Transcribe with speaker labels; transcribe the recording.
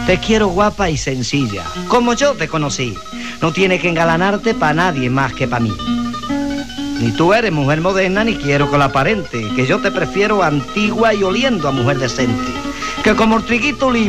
Speaker 1: Te quiero guapa y sencilla, como yo te conocí. No tienes que engalanarte pa' nadie más que pa' mí. Ni tú eres mujer moderna, ni quiero que la aparente, que yo te prefiero antigua y oliendo a mujer decente. Que como el triguito